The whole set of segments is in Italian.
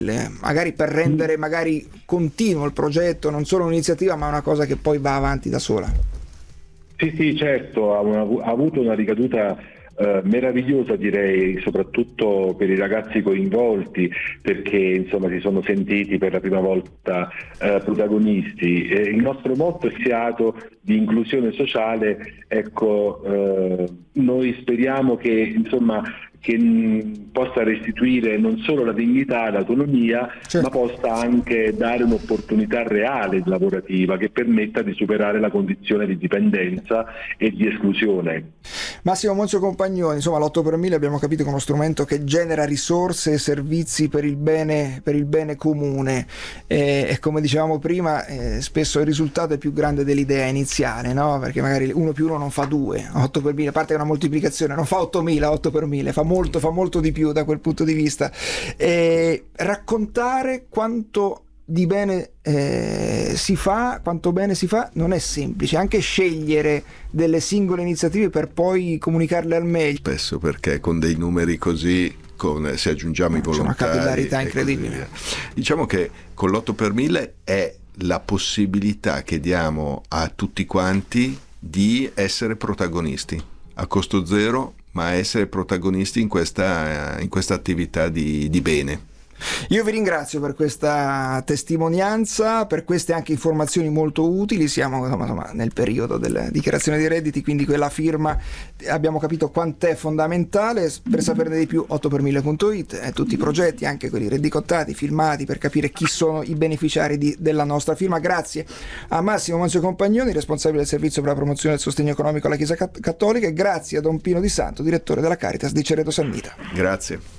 magari per rendere magari continuo il progetto, non solo un'iniziativa ma una cosa che poi va avanti da sola. Sì, certo, ha avuto una ricaduta meravigliosa, direi, soprattutto per i ragazzi coinvolti, perché insomma si sono sentiti per la prima volta protagonisti. Il nostro motto è SIATO di inclusione sociale. Ecco, noi speriamo che possa restituire non solo la dignità e l'autonomia, certo, ma possa anche dare un'opportunità reale lavorativa che permetta di superare la condizione di dipendenza e di esclusione. Massimo Monzio Compagnoni, insomma l'8 per 1000 abbiamo capito che è uno strumento che genera risorse e servizi per il bene comune, e come dicevamo prima spesso il risultato è più grande dell'idea iniziale, no? Perché magari 1 più 1 non fa 2, 8 per 1000, a parte che è una moltiplicazione, non fa 8000, 8 per 1000, fa molto di più da quel punto di vista. Raccontare quanto di bene si fa, quanto bene si fa, non è semplice, anche scegliere delle singole iniziative per poi comunicarle al meglio. Spesso, perché con dei numeri così, se aggiungiamo i volontari, c'è una capillarità incredibile. Diciamo che con l'8 per 1000 è la possibilità che diamo a tutti quanti di essere protagonisti a costo zero, ma essere protagonisti in questa attività di bene. Io vi ringrazio per questa testimonianza, per queste anche informazioni molto utili. Siamo insomma nel periodo della dichiarazione dei redditi, quindi quella firma abbiamo capito quant'è fondamentale. Per saperne di più 8per1000.it, tutti i progetti, anche quelli rendicontati, filmati, per capire chi sono i beneficiari della nostra firma. Grazie a Massimo Monzio Compagnoni, responsabile del servizio per la promozione del sostegno economico alla Chiesa Cattolica, e grazie a Don Pino Di Santo, direttore della Caritas di Cerreto Sannita. Grazie.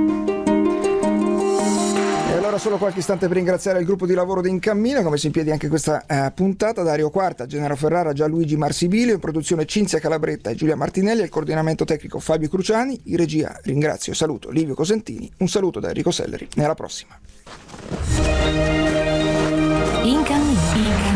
Allora solo qualche istante per ringraziare il gruppo di lavoro di In Cammino, che ha messo in piedi anche questa puntata: Dario Quarta, Gennaro Ferrara, Gianluigi Marsibilio, in produzione Cinzia Calabretta e Giulia Martinelli, il coordinamento tecnico Fabio Cruciani, in regia ringrazio e saluto Livio Cosentini, un saluto da Enrico Selleri e alla prossima.